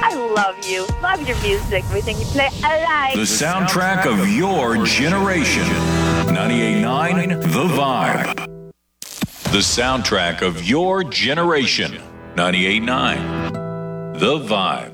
I love you. Love your music. Everything you play, I like. The soundtrack of your generation. 98.9 The Vibe. The soundtrack of your generation. 98.9 The Vibe.